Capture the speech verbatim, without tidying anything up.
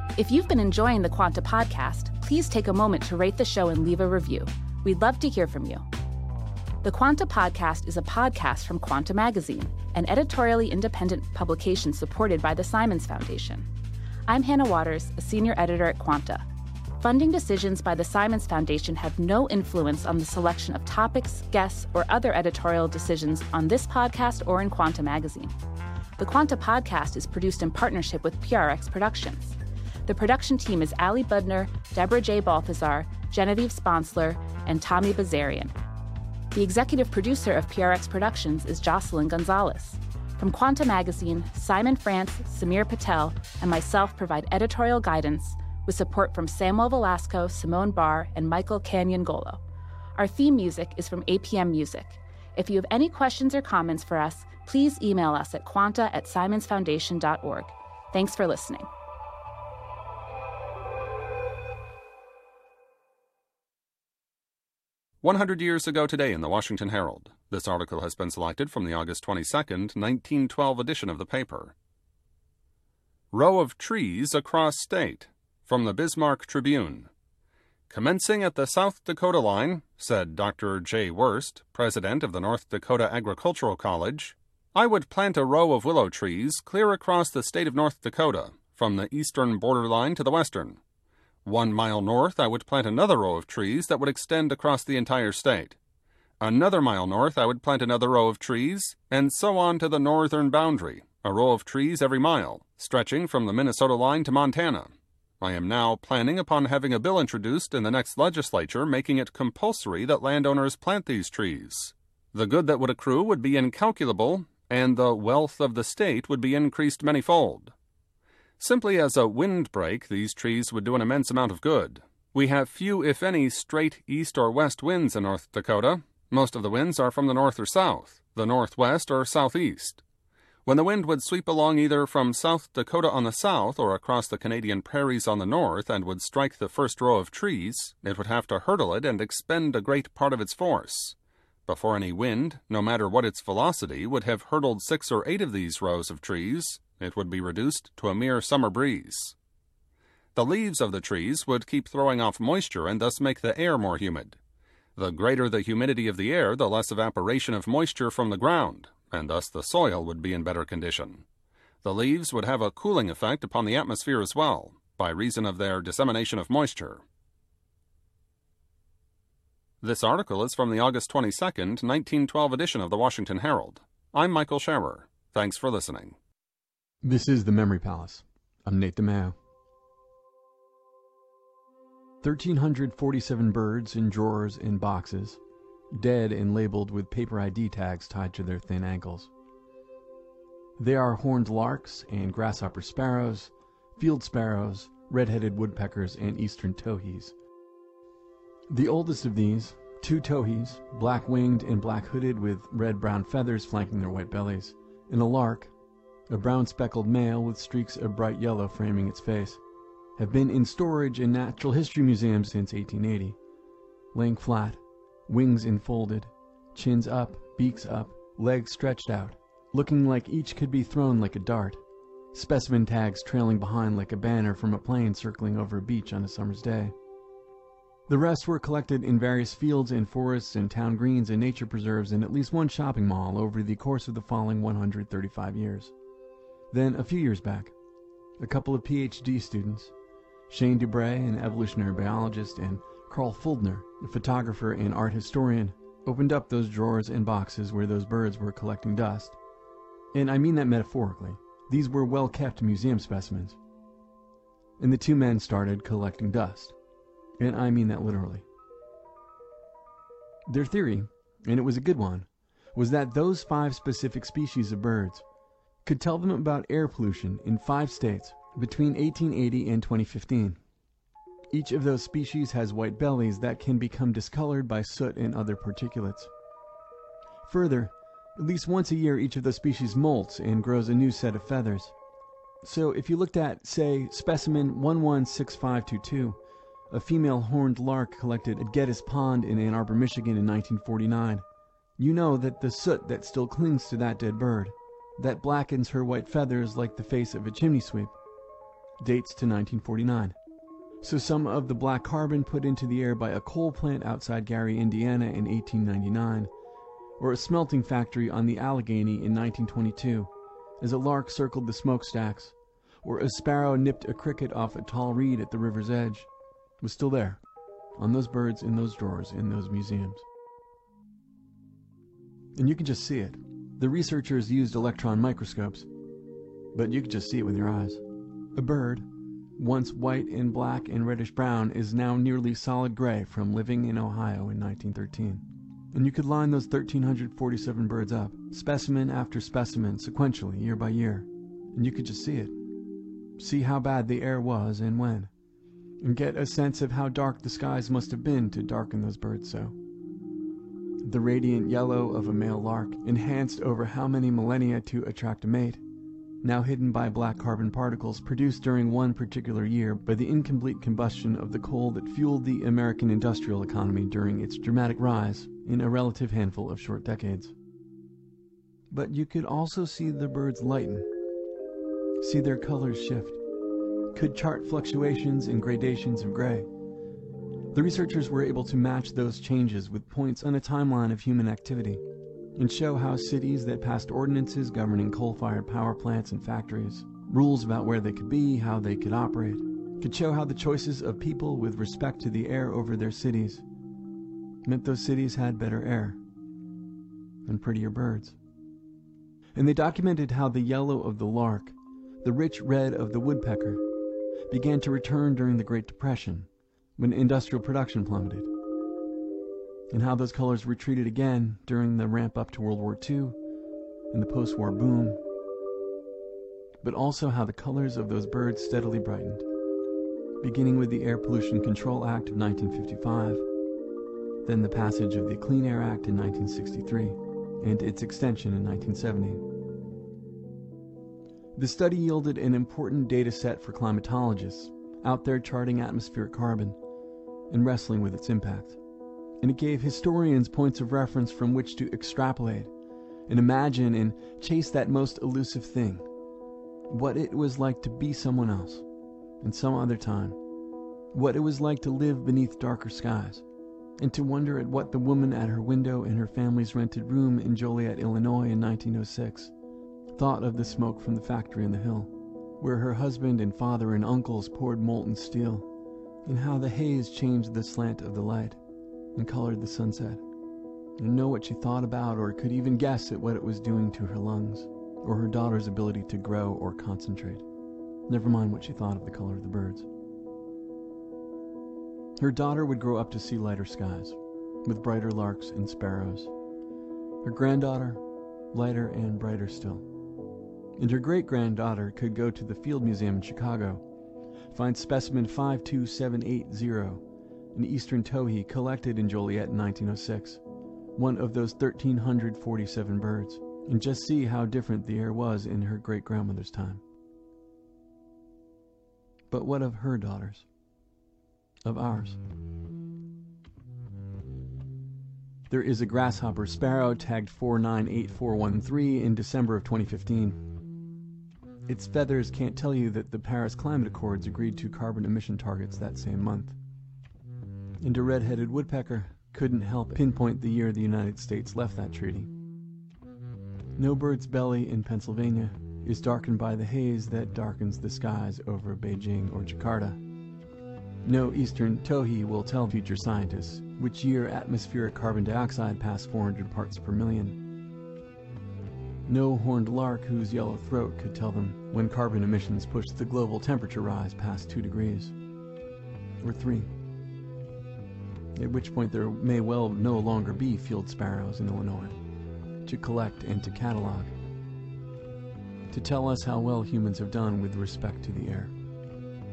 If you've been enjoying the Quanta podcast, please take a moment to rate the show and leave a review. We'd love to hear from you. The Quanta podcast is a podcast from Quanta Magazine, an editorially independent publication supported by the Simons Foundation. I'm Hannah Waters, a senior editor at Quanta. Funding decisions by the Simons Foundation have no influence on the selection of topics, guests, or other editorial decisions on this podcast or in Quanta Magazine. The Quanta podcast is produced in partnership with P R X Productions. The production team is Ali Budner, Deborah J. Balthazar, Genevieve Sponsler, and Tommy Bazarian. The executive producer of P R X Productions is Jocelyn Gonzalez. From Quanta Magazine, Simon France, Samir Patel, and myself provide editorial guidance with support from Samuel Velasco, Simone Barr, and Michael Canyon-Golo. Our theme music is from A P M Music. If you have any questions or comments for us, please email us at quanta at simons foundation dot org. Thanks for listening. one hundred years ago today in the Washington Herald. This article has been selected from the August twenty-second, nineteen twelve edition of the paper. Row of trees across state. From the Bismarck Tribune. Commencing at the South Dakota line, said Doctor J. Wurst, president of the North Dakota Agricultural College, I would plant a row of willow trees clear across the state of North Dakota, from the eastern borderline to the western. One mile north, I would plant another row of trees that would extend across the entire state. Another mile north, I would plant another row of trees, and so on to the northern boundary, a row of trees every mile, stretching from the Minnesota line to Montana. I am now planning upon having a bill introduced in the next legislature making it compulsory that landowners plant these trees. The good that would accrue would be incalculable, and the wealth of the state would be increased manyfold. Simply as a windbreak, these trees would do an immense amount of good. We have few, if any, straight east or west winds in North Dakota. Most of the winds are from the north or south, the northwest or southeast. When the wind would sweep along either from South Dakota on the south or across the Canadian prairies on the north and would strike the first row of trees, it would have to hurdle it and expend a great part of its force. Before any wind, no matter what its velocity, would have hurtled six or eight of these rows of trees, it would be reduced to a mere summer breeze. The leaves of the trees would keep throwing off moisture and thus make the air more humid. The greater the humidity of the air, the less evaporation of moisture from the ground, and thus the soil would be in better condition. The leaves would have a cooling effect upon the atmosphere as well, by reason of their dissemination of moisture. This article is from the August twenty-second, nineteen twelve edition of the Washington Herald. I'm Michael Scherer. Thanks for listening. This is the Memory Palace. I'm Nate DeMeo. one thousand three hundred forty-seven birds in drawers and boxes, dead and labeled with paper I D tags tied to their thin ankles. They are horned larks and grasshopper sparrows, field sparrows, red-headed woodpeckers, and eastern towhees. The oldest of these, two towhees, black-winged and black-hooded with red-brown feathers flanking their white bellies, and a lark, a brown-speckled male with streaks of bright yellow framing its face, have been in storage in natural history museums since eighteen eighty, laying flat, wings enfolded, chins up, beaks up, legs stretched out, looking like each could be thrown like a dart, specimen tags trailing behind like a banner from a plane circling over a beach on a summer's day. The rest were collected in various fields and forests and town greens and nature preserves and at least one shopping mall over the course of the following one hundred thirty-five years. Then, a few years back, a couple of P H D students, Shane Dubray, an evolutionary biologist, and Carl Fuldner, a photographer and art historian, opened up those drawers and boxes where those birds were collecting dust. And I mean that metaphorically. These were well-kept museum specimens. And the two men started collecting dust. And I mean that literally. Their theory, and it was a good one, was that those five specific species of birds could tell them about air pollution in five states between eighteen eighty and twenty fifteen. Each of those species has white bellies that can become discolored by soot and other particulates. Further, at least once a year each of those species molts and grows a new set of feathers. So if you looked at, say, specimen one one six five two two, a female horned lark collected at Geddes Pond in Ann Arbor, Michigan in nineteen forty-nine, you know that the soot that still clings to that dead bird, that blackens her white feathers like the face of a chimney sweep, dates to nineteen forty-nine. So some of the black carbon put into the air by a coal plant outside Gary, Indiana in eighteen ninety-nine, or a smelting factory on the Allegheny in nineteen twenty-two, as a lark circled the smokestacks, or a sparrow nipped a cricket off a tall reed at the river's edge, was still there, on those birds in those drawers in those museums. And you can just see it. The researchers used electron microscopes, but you could just see it with your eyes. A bird, once white and black and reddish brown, is now nearly solid gray from living in Ohio in nineteen thirteen. And you could line those one thousand three hundred forty-seven birds up, specimen after specimen, sequentially, year by year, and you could just see it. See how bad the air was and when, and get a sense of how dark the skies must have been to darken those birds so. The radiant yellow of a male lark, enhanced over how many millennia to attract a mate, now hidden by black carbon particles produced during one particular year by the incomplete combustion of the coal that fueled the American industrial economy during its dramatic rise in a relative handful of short decades. But you could also see the birds lighten, see their colors shift, could chart fluctuations and gradations of gray. The researchers were able to match those changes with points on a timeline of human activity, and show how cities that passed ordinances governing coal-fired power plants and factories, rules about where they could be, how they could operate, could show how the choices of people with respect to the air over their cities meant those cities had better air and prettier birds. And they documented how the yellow of the lark, the rich red of the woodpecker, began to return during the Great Depression, when industrial production plummeted, and how those colors retreated again during the ramp-up to World War Two and the post-war boom, but also how the colors of those birds steadily brightened, beginning with the Air Pollution Control Act of nineteen fifty-five, then the passage of the Clean Air Act in nineteen sixty-three, and its extension in nineteen seventy. The study yielded an important data set for climatologists, out there charting atmospheric carbon and wrestling with its impact. And it gave historians points of reference from which to extrapolate and imagine and chase that most elusive thing, what it was like to be someone else in some other time, what it was like to live beneath darker skies, and to wonder at what the woman at her window in her family's rented room in Joliet, Illinois in nineteen oh six thought of the smoke from the factory on the hill, where her husband and father and uncles poured molten steel, and how the haze changed the slant of the light and colored the sunset, and know what she thought about or could even guess at what it was doing to her lungs, or her daughter's ability to grow or concentrate, never mind what she thought of the color of the birds. Her daughter would grow up to see lighter skies, with brighter larks and sparrows. Her granddaughter, lighter and brighter still. And her great-granddaughter could go to the Field Museum in Chicago, find specimen five two seven eight zero, an eastern towhee collected in Joliet in nineteen oh six, one of those one thousand three hundred forty-seven birds, and just see how different the air was in her great-grandmother's time. But what of her daughters? Of ours? There is a grasshopper sparrow tagged four nine eight four one three in December of twenty fifteen. Its feathers can't tell you that the Paris Climate Accords agreed to carbon emission targets that same month. And a red-headed woodpecker couldn't help pinpoint the year the United States left that treaty. No bird's belly in Pennsylvania is darkened by the haze that darkens the skies over Beijing or Jakarta. No eastern towhee will tell future scientists which year atmospheric carbon dioxide passed four hundred parts per million. No horned lark whose yellow throat could tell them when carbon emissions pushed the global temperature rise past two degrees. Or three. At which point there may well no longer be field sparrows in Illinois to collect and to catalog, to tell us how well humans have done with respect to the air.